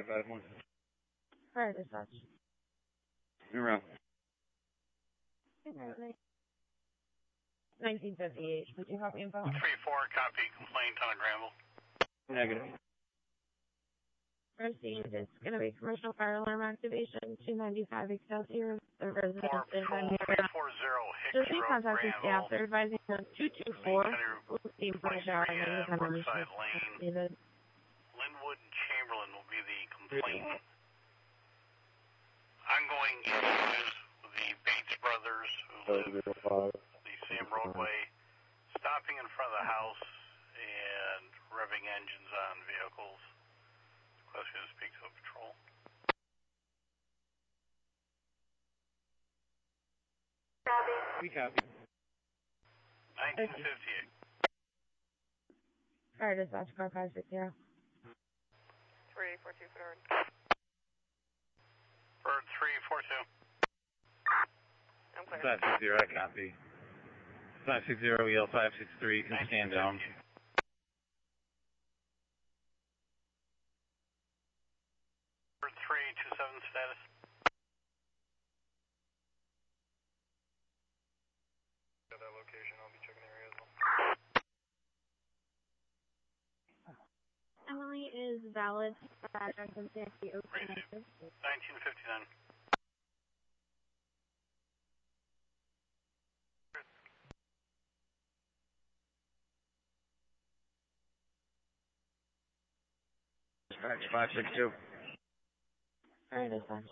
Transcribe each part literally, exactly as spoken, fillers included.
five five one. Prior dispatch. You're around. nineteen fifty-eight. Would you copy info? three four, copy. Complaint on a Granville. Negative. Received. It's going to be commercial fire alarm activation. two ninety-five Excelsior. The resident four is patrol on three four zero Hicks just be Road, contacting staff. Granville. They're advising on two two four. Steam for a shower and uh, then Brookside Lane. Linwood Chamberlain will be the complainant. Ongoing issues with the Bates brothers who live the same roadway, stopping in front of the house and revving engines on vehicles. The question is speak to a patrol. We copy. nineteen fifty-eight. Prior dispatch, car five six zero. three four two Bird. Bird three four two. I'm clear. five six zero, I copy. five six zero, E L five six three, you can stand down. Bird three two seven status. Got that location, I'll be checking the area as well. Emily is valid. Address and safety open. nineteen fifty-nine. five six two. Prior dispatch.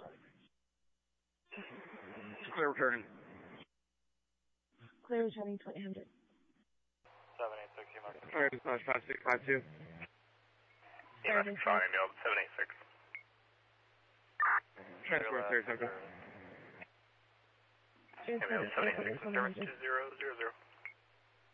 Clear returning. Clear returning twenty hundred. seven eight six, you mark. Prior dispatch five six five two. Prior dispatch. seven eight six. Transfer thirty seven. Transfer seven eight six, service two zero zero zero.